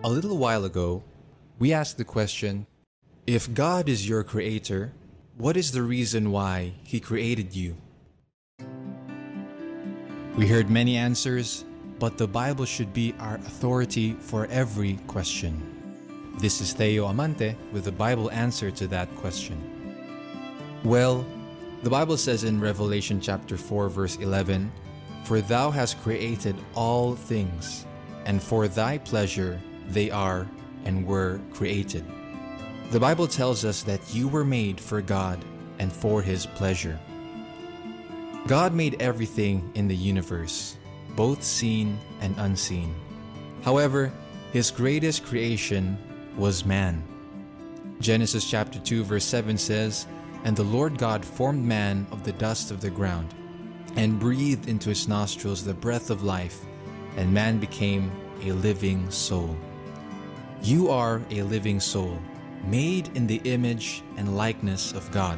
A little while ago, we asked the question, if God is your creator, what is the reason why He created you? We heard many answers, but the Bible should be our authority for every question. This is Theo Amante with the Bible answer to that question. Well, the Bible says in Revelation chapter 4 verse 11, "For thou hast created all things, and for thy pleasure they are and were created." The Bible tells us that you were made for God and for His pleasure. God made everything in the universe, both seen and unseen. However, His greatest creation was man. Genesis chapter 2 verse 7 says, "And the Lord God formed man of the dust of the ground, and breathed into his nostrils the breath of life, and man became a living soul." You are a living soul, made in the image and likeness of God.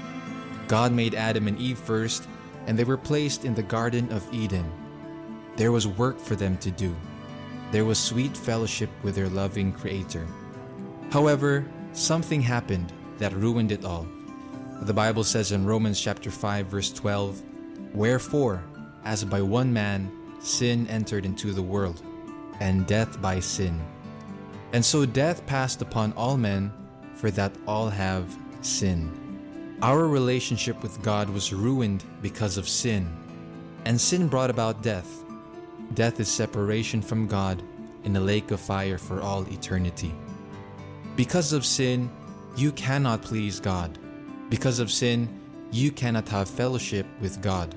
God made Adam and Eve first, and they were placed in the Garden of Eden. There was work for them to do. There was sweet fellowship with their loving Creator. However, something happened that ruined it all. The Bible says in Romans chapter 5 verse 12, "Wherefore, as by one man sin entered into the world, and death by sin. And so death passed upon all men, for that all have sinned." Our relationship with God was ruined because of sin, and sin brought about death. Death is separation from God in a lake of fire for all eternity. Because of sin, you cannot please God. Because of sin, you cannot have fellowship with God.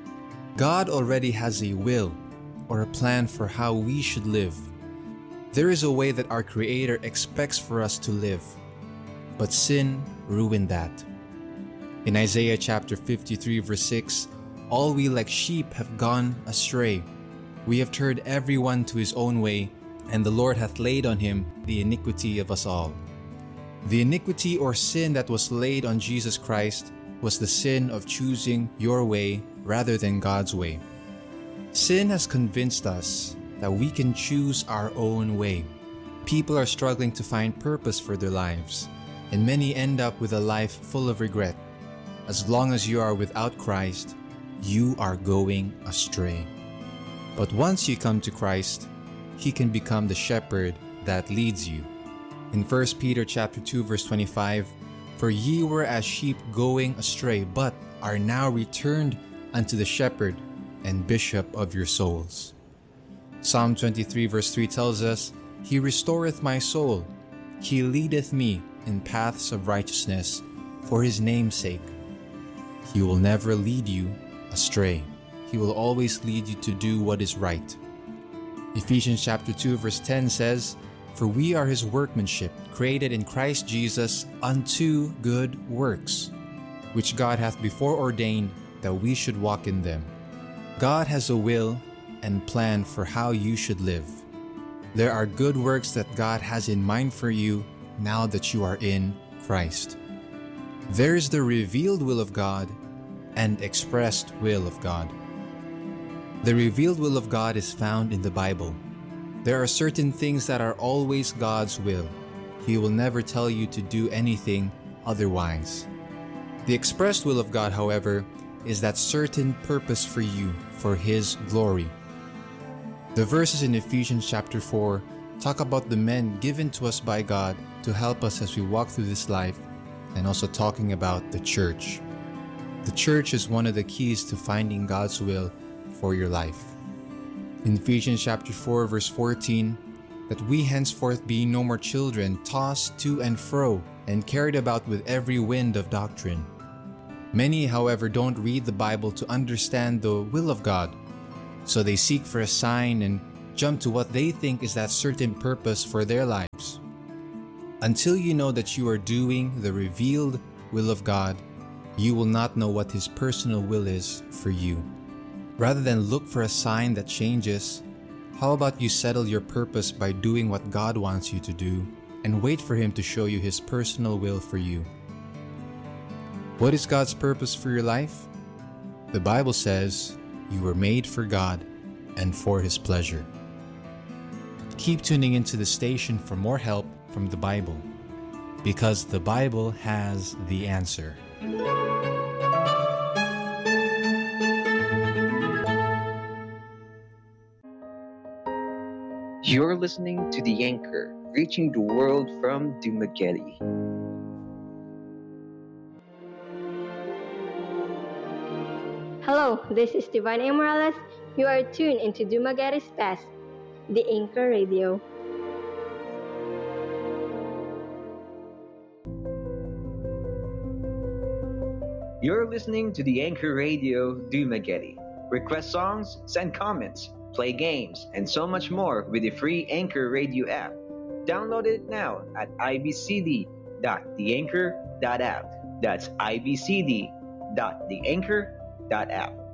God already has a will or a plan for how we should live. There is a way that our Creator expects for us to live, but sin ruined that. In Isaiah chapter 53 verse 6, "All we like sheep have gone astray. We have turned everyone to his own way, and the Lord hath laid on him the iniquity of us all." The iniquity or sin that was laid on Jesus Christ was the sin of choosing your way rather than God's way. Sin has convinced us that we can choose our own way. People are struggling to find purpose for their lives, and many end up with a life full of regret. As long as you are without Christ, you are going astray. But once you come to Christ, He can become the shepherd that leads you. In 1 Peter chapter 2 verse 25, "For ye were as sheep going astray, but are now returned unto the shepherd and bishop of your souls." Psalm 23 verse 3 tells us, "He restoreth my soul. He leadeth me in paths of righteousness for His name's sake." He will never lead you astray. He will always lead you to do what is right. Ephesians chapter 2 verse 10 says, "For we are His workmanship, created in Christ Jesus unto good works, which God hath before ordained that we should walk in them." God has a will and plan for how you should live. There are good works that God has in mind for you now that you are in Christ. There is the revealed will of God and expressed will of God. The revealed will of God is found in the Bible. There are certain things that are always God's will. He will never tell you to do anything otherwise. The expressed will of God, however, is that certain purpose for you for His glory. The verses in Ephesians chapter 4 talk about the men given to us by God to help us as we walk through this life, and also talking about the church. The church is one of the keys to finding God's will for your life. In Ephesians chapter 4 verse 14, "That we henceforth be no more children, tossed to and fro, and carried about with every wind of doctrine." Many, however, don't read the Bible to understand the will of God, so they seek for a sign and jump to what they think is that certain purpose for their lives. Until you know that you are doing the revealed will of God, you will not know what His personal will is for you. Rather than look for a sign that changes, how about you settle your purpose by doing what God wants you to do and wait for Him to show you His personal will for you? What is God's purpose for your life? The Bible says you were made for God and for His pleasure. Keep tuning into the station for more help from the Bible, because the Bible has the answer. You're listening to The Anchor, reaching the world from Dumaguete. Hello, this is Divine A. Morales. You are tuned into Dumaguete's Best, The Anchor Radio. You're listening to The Anchor Radio Dumaguete. Request songs, send comments, play games, and so much more with the free Anchor Radio app. Download it now at ibcd.theanchor.app. That's ibcd.theanchor.app.